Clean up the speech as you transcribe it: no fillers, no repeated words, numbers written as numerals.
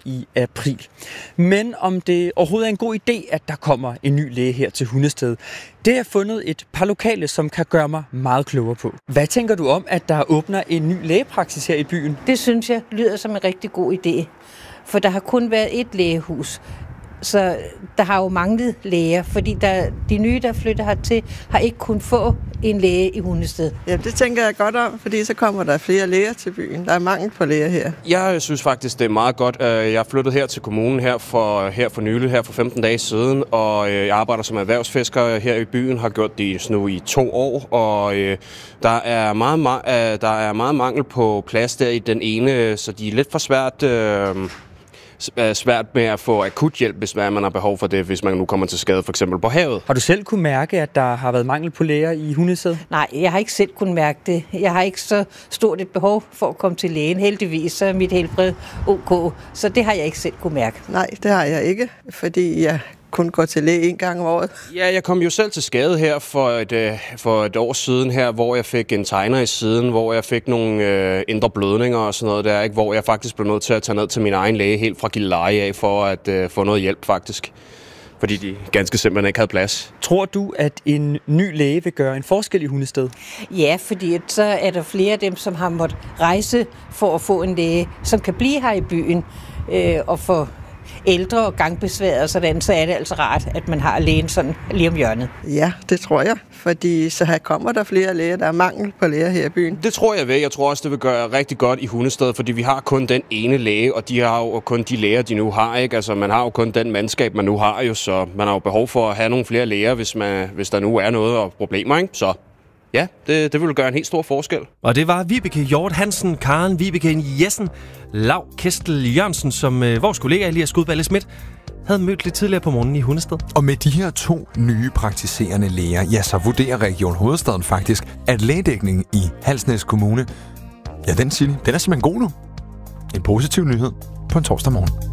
i april. Men om det overhovedet er en god idé, at der kommer en ny læge her til Hundested, det har jeg fundet et par lokale, som kan gøre mig meget klogere på. Hvad tænker du om, at der åbner en ny lægepraksis her i byen? Det synes jeg lyder som en rigtig god idé, for der har kun været et lægehus. Så der har jo manglet læger, fordi de nye, der flytter hertil, har ikke kunnet få en læge i Hundested. Ja, det tænker jeg godt om, fordi så kommer der flere læger til byen. Der er mangel på læger her. Jeg synes faktisk, det er meget godt. Jeg flyttede her til kommunen her for nylig, her for 15 dage siden, og jeg arbejder som erhvervsfisker her i byen, har gjort det nu i 2 år, og der er meget mangel på plads der i den ene, så de er lidt for svært med at få akut hjælp, hvis man har behov for det, hvis man nu kommer til skade, for eksempel på havet. Har du selv kunne mærke, at der har været mangel på læger i Hundested? Nej, jeg har ikke selv kunnet mærke det. Jeg har ikke så stort et behov for at komme til lægen. Heldigvis så er mit helbred ok, så det har jeg ikke selv kunne mærke. Nej, det har jeg ikke, fordi jeg kun går til læge 1 gang om året. Ja, jeg kom jo selv til skade her for et år siden her, hvor jeg fik en tegner i siden, hvor jeg fik nogle indre blødninger og sådan noget der, ikke? Hvor jeg faktisk blev nødt til at tage ned til min egen læge helt fra Gilleleje af for at få noget hjælp faktisk. Fordi de ganske simpelthen ikke havde plads. Tror du, at en ny læge vil gøre en forskel i Hundested? Ja, fordi så er der flere af dem, som har måttet rejse for at få en læge, som kan blive her i byen og få ældre og gangbesværet og sådan, så er det altså rart, at man har lægen sådan lige om hjørnet. Ja, det tror jeg, fordi så her kommer der flere læger. Der er mangel på læger her i byen. Det tror jeg ved. Jeg tror også, det vil gøre rigtig godt i Hundested, fordi vi har kun den ene læge, og de har jo kun de læger, de nu har, ikke? Altså, man har jo kun den mandskab, man nu har jo, så man har jo behov for at have nogle flere læger, hvis der nu er noget og problemer, ikke? Så ja, det vil gøre en helt stor forskel. Og det var Vibeke Hjort Hansen, Karen Vibeke Jessen, Lau Kestel Jørgensen, som vores kollega Elias Skudballe Schmidt havde mødt lidt tidligere på morgenen i Hundested. Og med de her 2 nye praktiserende læger, ja, så vurderer Region Hovedstaden faktisk, at lægedækningen i Halsnæs Kommune, ja, den er simpelthen god nu. En positiv nyhed på en torsdag morgen.